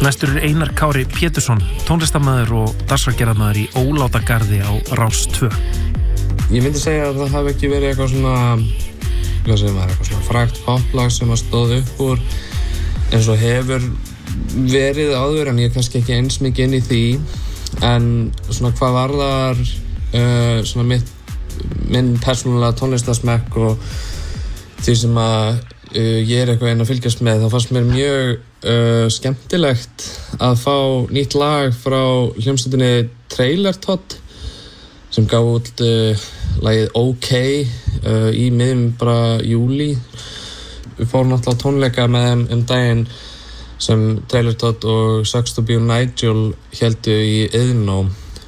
Næstur Einar Kári Pétursson, tónlistarmaður og dagskrárgerðarmaður í Ólátagarði á Rás 2. Ég myndi segja að það hafi ekki verið eitthvað svona, eitthvað svona frægt poplag sem að stóð upp úr eins og hefur verið áður, en ég er kannski ekki eins mikið inn í því. En svona hvað varðar svona minn persónulega tónlistarsmekk og því sem að ég er eitthvað einn að fylgjast með, þá fannst mér mjög skemmtilegt að fá nýtt lag frá hljómsveitinni Trailer Todd sem gaf út lagið OK í miðjum bara júlí. Við fórum náttúrulega tónleika með þeim daginn sem Trailer Todd og Sucks to be Nigel héldu í Iðnó.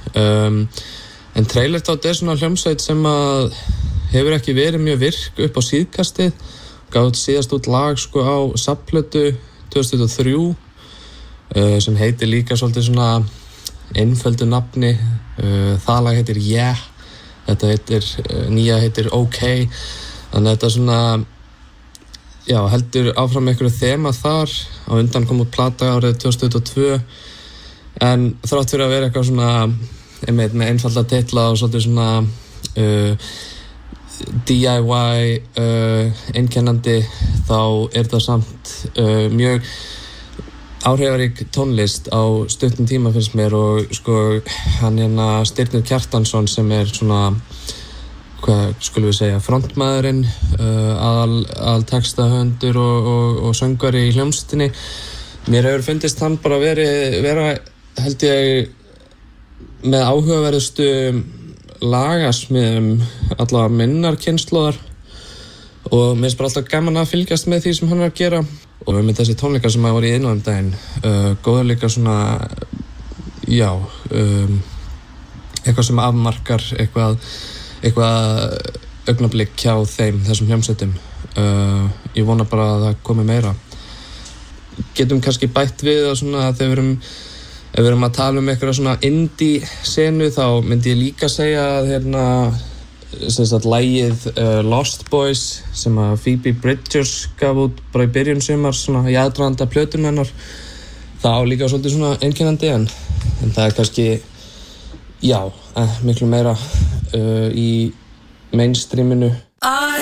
En Trailer Todd er svona hljómsveit sem að hefur ekki verið mjög virk upp á síðkastið. Gaf út síðast út lag sko á safnplötu 2003 sem heitir líka svolítið svona einföldu nafni. Það lag heitir Yeah, þetta heitir nýja heitir OK. Þannig að þetta svona heldur áfram einhverju þema þar. Á undan kom út plata árið 2022 en þrátt fyrir að vera eitthvað svona með einfalda titla og svolítið svona DIY einkennandi, þá er það samt mjög áhrifarík tónlist á stuttum tíma finnst mér. Og sko hann Stirnir Kjartansson sem er svona, hvað skulum við segja, frontmaðurinn, aðal textahöfundur og söngvari í hljómsveitinni. Mér hefur fundist hann bara vera held ég með áhugaverðustu lagasmiðum allavega minnar kynslóðar, og mér finnst bara alltaf gaman að fylgjast með því sem hann er að gera. Og með þessi tónleikar sem voru í Iðnó daginn, góður líka svona eitthvað sem afmarkar eitthvað augnablik hjá þessum hljómsveitum. Ég vona bara að það komi meira. Getum kannski bætt við að svona ef við erum að tala eitthvað svona indie senu, þá myndi ég líka segja að lagið Lost Boys sem að Phoebe Bridgers gaf út bara í byrjun sumars, svona í aðdraganda plötun hennar, það á líka svolítið svona einkennandi, en það er kannski miklu meira í mainstreaminu.